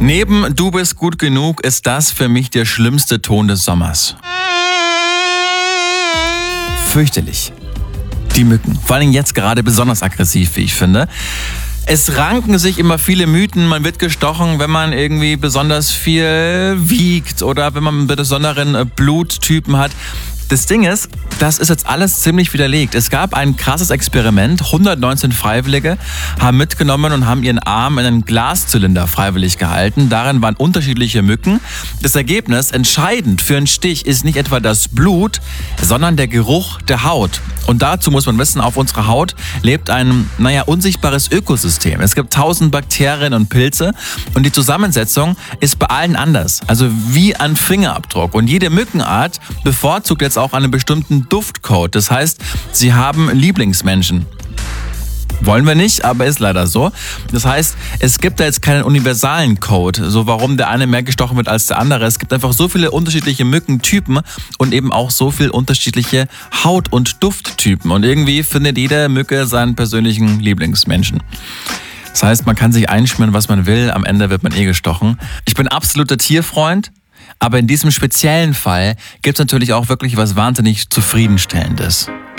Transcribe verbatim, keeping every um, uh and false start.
Neben Du bist gut genug ist das für mich der schlimmste Ton des Sommers. Fürchterlich. Die Mücken. Vor allem jetzt gerade besonders aggressiv, wie ich finde. Es ranken sich immer viele Mythen, man wird gestochen, wenn man irgendwie besonders viel wiegt oder wenn man einen besonderen Bluttypen hat. Das Ding ist, das ist jetzt alles ziemlich widerlegt. Es gab ein krasses Experiment. hundertneunzehn Freiwillige haben mitgenommen und haben ihren Arm in einen Glaszylinder freiwillig gehalten. Darin waren unterschiedliche Mücken. Das Ergebnis, entscheidend für einen Stich, ist nicht etwa das Blut, sondern der Geruch der Haut. Und dazu muss man wissen, auf unserer Haut lebt ein, naja, unsichtbares Ökosystem. Es gibt tausend Bakterien und Pilze und die Zusammensetzung ist bei allen anders. Also wie ein Fingerabdruck. Und jede Mückenart bevorzugt jetzt auch einen bestimmten Duftcode. Das heißt, sie haben Lieblingsmenschen. Wollen wir nicht, aber ist leider so. Das heißt, es gibt da jetzt keinen universalen Code, so warum der eine mehr gestochen wird als der andere. Es gibt einfach so viele unterschiedliche Mückentypen und eben auch so viele unterschiedliche Haut- und Dufttypen. Und irgendwie findet jede Mücke seinen persönlichen Lieblingsmenschen. Das heißt, man kann sich einschmieren, was man will. Am Ende wird man eh gestochen. Ich bin absoluter Tierfreund. Aber in diesem speziellen Fall gibt es natürlich auch wirklich was wahnsinnig Zufriedenstellendes.